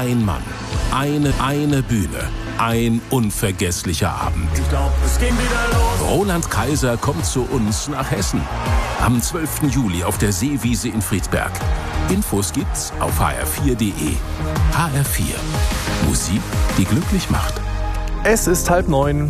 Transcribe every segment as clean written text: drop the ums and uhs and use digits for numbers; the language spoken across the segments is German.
ein Mann, eine Bühne, ein unvergesslicher Abend. Ich glaub, es geht wieder los. Roland Kaiser kommt zu uns nach Hessen. Am 12. Juli auf der Seewiese in Friedberg. Infos gibt's auf hr4.de. HR4. Musik, die glücklich macht. Es ist 8:30.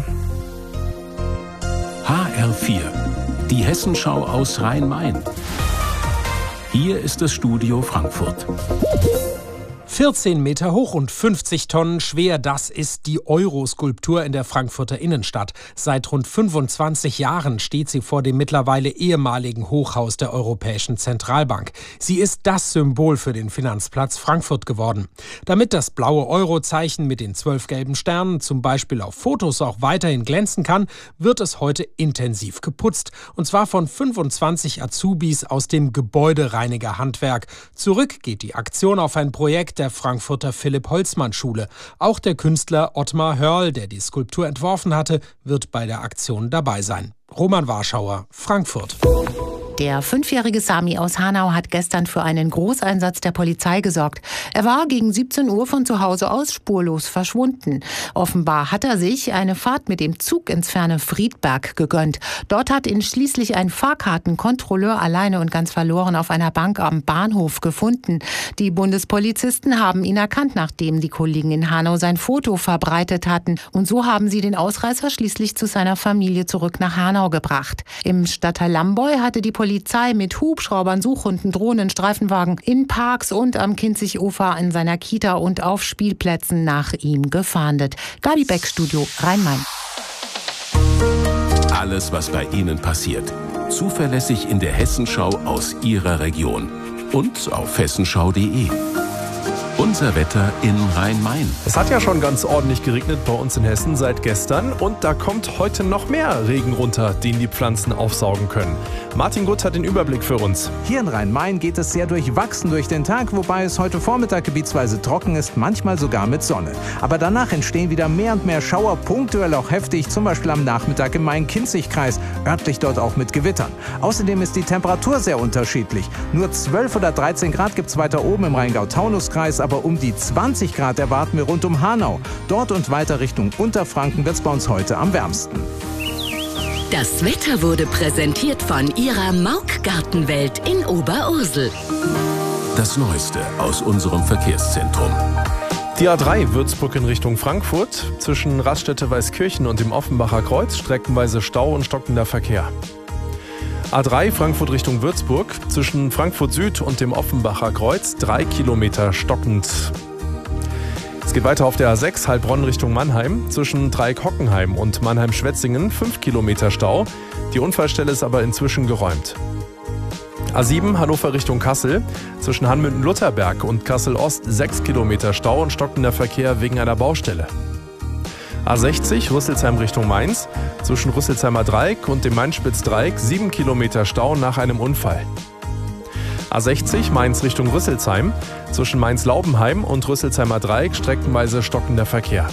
HR4. Die Hessenschau aus Rhein-Main. Hier ist das Studio Frankfurt. 14 Meter hoch und 50 Tonnen schwer, das ist die Euro-Skulptur in der Frankfurter Innenstadt. Seit rund 25 Jahren steht sie vor dem mittlerweile ehemaligen Hochhaus der Europäischen Zentralbank. Sie ist das Symbol für den Finanzplatz Frankfurt geworden. Damit das blaue Euro-Zeichen mit den 12 gelben Sternen zum Beispiel auf Fotos auch weiterhin glänzen kann, wird es heute intensiv geputzt. Und zwar von 25 Azubis aus dem Gebäudereinigerhandwerk. Zurück geht die Aktion auf ein Projekt der Frankfurter Philipp-Holzmann-Schule. Auch der Künstler Ottmar Hörl, der die Skulptur entworfen hatte, wird bei der Aktion dabei sein. Roman Warschauer, Frankfurt. Der 5-jährige Sami aus Hanau hat gestern für einen Großeinsatz der Polizei gesorgt. Er war gegen 17 Uhr von zu Hause aus spurlos verschwunden. Offenbar hat er sich eine Fahrt mit dem Zug ins ferne Friedberg gegönnt. Dort hat ihn schließlich ein Fahrkartenkontrolleur alleine und ganz verloren auf einer Bank am Bahnhof gefunden. Die Bundespolizisten haben ihn erkannt, nachdem die Kollegen in Hanau sein Foto verbreitet hatten. Und so haben sie den Ausreißer schließlich zu seiner Familie zurück nach Hanau gebracht. Im Stadtteil Lamboy hatte die Polizei mit Hubschraubern, Suchhunden, Drohnen, Streifenwagen in Parks und am Kinzig-Ufer in seiner Kita und auf Spielplätzen nach ihm gefahndet. Gabi Beck, Studio Rhein-Main. Alles, was bei Ihnen passiert. Zuverlässig in der Hessenschau aus Ihrer Region. Und auf hessenschau.de. Unser Wetter in Rhein-Main. Es hat ja schon ganz ordentlich geregnet bei uns in Hessen seit gestern und da kommt heute noch mehr Regen runter, den die Pflanzen aufsaugen können. Martin Gutt hat den Überblick für uns. Hier in Rhein-Main geht es sehr durchwachsen durch den Tag, wobei es heute Vormittag gebietsweise trocken ist, manchmal sogar mit Sonne. Aber danach entstehen wieder mehr und mehr Schauer, punktuell auch heftig, zum Beispiel am Nachmittag im Main-Kinzig-Kreis, örtlich dort auch mit Gewittern. Außerdem ist die Temperatur sehr unterschiedlich. Nur 12 oder 13 Grad gibt es weiter oben im Rheingau-Taunus-Kreis, aber um die 20 Grad erwarten wir rund um Hanau. Dort und weiter Richtung Unterfranken wird es bei uns heute am wärmsten. Das Wetter wurde präsentiert von Ihrer Mauk-Gartenwelt in Oberursel. Das Neueste aus unserem Verkehrszentrum. Die A3 Würzburg in Richtung Frankfurt. Zwischen Raststätte-Weißkirchen und dem Offenbacher Kreuz streckenweise Stau und stockender Verkehr. A3 Frankfurt Richtung Würzburg, zwischen Frankfurt Süd und dem Offenbacher Kreuz 3 Kilometer stockend. Es geht weiter auf der A6 Heilbronn Richtung Mannheim, zwischen Dreieck-Hockenheim und Mannheim-Schwetzingen 5 Kilometer Stau. Die Unfallstelle ist aber inzwischen geräumt. A7 Hannover Richtung Kassel, zwischen Hanmünden-Lutherberg und Kassel-Ost 6 Kilometer Stau und stockender Verkehr wegen einer Baustelle. A60 Rüsselsheim Richtung Mainz, zwischen Rüsselsheimer Dreieck und dem Mainspitz-Dreieck 7 Kilometer Stau nach einem Unfall. A60 Mainz Richtung Rüsselsheim, zwischen Mainz-Laubenheim und Rüsselsheimer Dreieck streckenweise stockender Verkehr.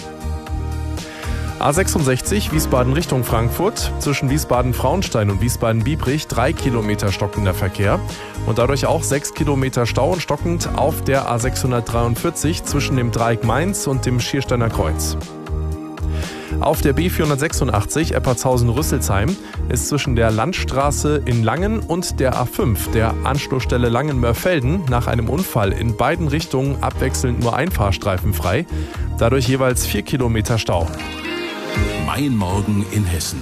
A66 Wiesbaden Richtung Frankfurt, zwischen Wiesbaden-Frauenstein und Wiesbaden-Biebrich 3 Kilometer stockender Verkehr und dadurch auch 6 Kilometer Stau und stockend auf der A643 zwischen dem Dreieck Mainz und dem Schiersteiner Kreuz. Auf der B486 Eppertshausen-Rüsselsheim ist zwischen der Landstraße in Langen und der A5, der Anschlussstelle Langen-Mörfelden, nach einem Unfall in beiden Richtungen abwechselnd nur ein Fahrstreifen frei. Dadurch jeweils 4 Kilometer Stau. Mein Morgen in Hessen.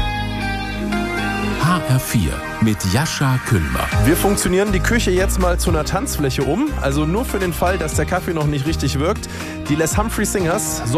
HR4 mit Jascha Kühlmer. Wir funktionieren die Küche jetzt mal zu einer Tanzfläche um. Also nur für den Fall, dass der Kaffee noch nicht richtig wirkt. Die Les Humphrey Singers